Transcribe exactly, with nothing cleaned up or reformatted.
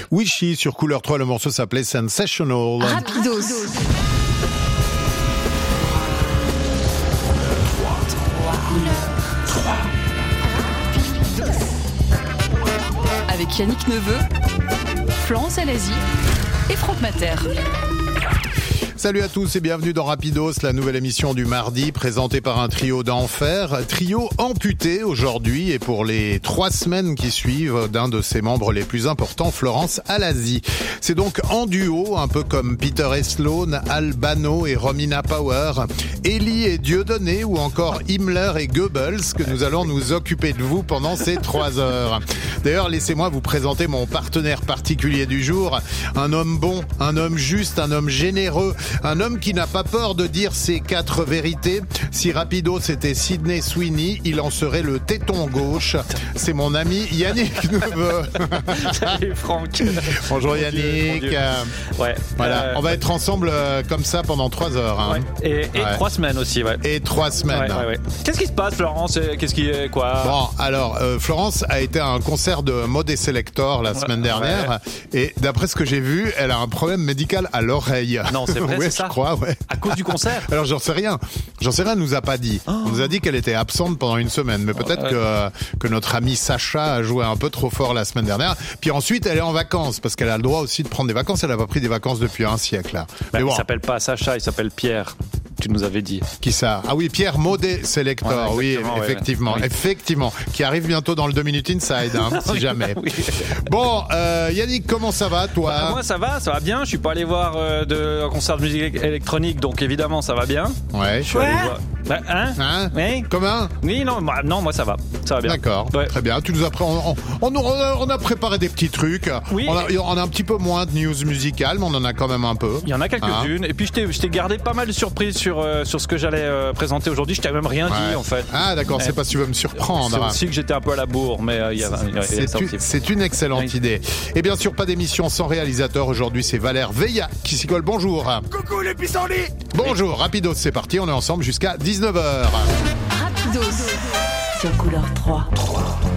Wishy sur Couleur trois, le morceau s'appelait Sensational. Rapidos. Avec Yannick Neveu, Florence Alazi et Franck Mater. Salut à tous et bienvenue dans Rapidos, la nouvelle émission du mardi présentée par un trio d'enfer. Trio amputé aujourd'hui et pour les trois semaines qui suivent d'un de ses membres les plus importants, Florence Alazi. C'est donc en duo, un peu comme Peter et Sloan, Albano et Romina Power, Ellie et Dieudonné ou encore Himmler et Goebbels que nous allons nous occuper de vous pendant ces trois heures. D'ailleurs, laissez-moi vous présenter mon partenaire particulier du jour. Un homme bon, un homme juste, un homme généreux, un homme qui n'a pas peur de dire ses quatre vérités. Si Rapidos était Sydney Sweeney, il en serait le téton gauche. C'est mon ami Yannick Neveu. Salut Franck. Bonjour Mon Yannick. Dieu, mon Dieu. Ouais. Voilà, Euh, on va être ensemble euh, comme ça pendant trois heures. Hein. ouais. Et, et Ouais. trois semaines aussi, ouais. Et trois semaines. Ouais, ouais, ouais. Qu'est-ce qui se passe, Florence? Qu'est-ce qui est quoi? Bon, alors, euh, Florence a été à un concert de Mode et Selector la Ouais, semaine dernière. Et d'après ce que j'ai vu, elle a un problème médical à l'oreille. Non, c'est vrai, Oui, c'est ça. je crois, ouais. À cause du concert? Alors j'en sais rien, j'en sais rien, elle nous a pas dit. Oh. On nous a dit qu'elle était absente pendant une semaine, mais peut-être ouais. que que notre amie Sacha a joué un peu trop fort la semaine dernière. Puis ensuite elle est en vacances parce qu'elle a le droit aussi de prendre des vacances. Elle a pas pris des vacances depuis un siècle là. Bah, mais bon, il s'appelle pas Sacha, il s'appelle Pierre. Tu nous avais dit. qui ça? Ah oui, Pierre Modé Selector, Ouais, oui, exactement, ouais, effectivement, ouais. Oui. effectivement, qui arrive bientôt dans le deux minutes inside, hein, si jamais. Oui. Bon, euh, Yannick, comment ça va toi? Bah, moi ça va, ça va bien. Je suis pas allé voir euh, de un concert de musique électronique, donc évidemment ça va bien. Ouais. Je suis allé voir. Bah, hein? Hein? Oui. Comment? Oui, non, bah, non, moi ça va, ça va bien. D'accord, Ouais. très bien. Tu nous as pré- on, on, on, on a, on a préparé des petits trucs. Oui. On a, on a un petit peu moins de news musicales, mais on en a quand même un peu. Il y en a quelques-unes. Hein? Et puis je t'ai, je t'ai gardé pas mal de surprises sur euh, sur ce que j'allais euh, présenter aujourd'hui. Je t'ai même rien Ouais. dit en fait. Ah d'accord, Ouais. c'est parce que tu veux me C'est surprendre. aussi que j'étais un peu à la bourre, mais euh, il y a, il y a- il y a C'est ça une, aussi. c'est une excellente Oui. idée. Et bien sûr, pas d'émission sans réalisateur. Aujourd'hui, c'est Valère Veilla qui s'y colle. Bonjour. Coucou les pissenlits. Bonjour, Rapidos, c'est parti. On est ensemble jusqu'à dix-neuf heures. Rapidos. Sur Couleur trois.